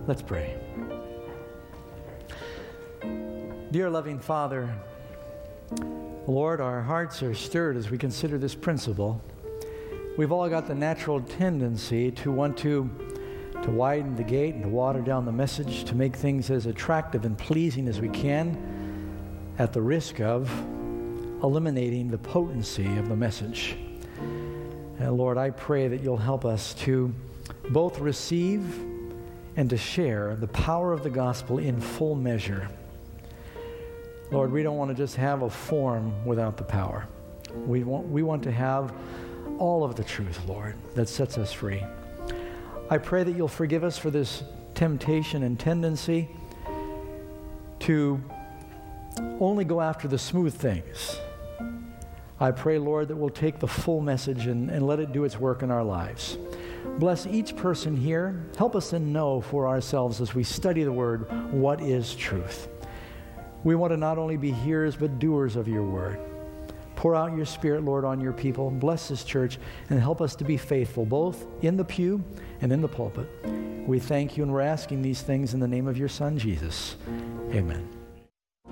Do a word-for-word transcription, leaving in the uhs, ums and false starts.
Let's pray. Dear loving Father, Lord, our hearts are stirred as we consider this principle. We've all got the natural tendency to want to, to widen the gate and to water down the message, to make things as attractive and pleasing as we can, at the risk of eliminating the potency of the message. And Lord, I pray that you'll help us to both receive and to share the power of the gospel in full measure. Lord, we don't want to just have a form without the power. We want, we want to have all of the truth, Lord, that sets us free. I pray that you'll forgive us for this temptation and tendency to only go after the smooth things. I pray, Lord, that we'll take the full message and, and let it do its work in our lives. Bless each person here. Help us to know for ourselves as we study the Word, what is truth. We want to not only be hearers, but doers of your Word. Pour out your Spirit, Lord, on your people. Bless this church and help us to be faithful, both in the pew and in the pulpit. We thank you, and we're asking these things in the name of your Son, Jesus. Amen.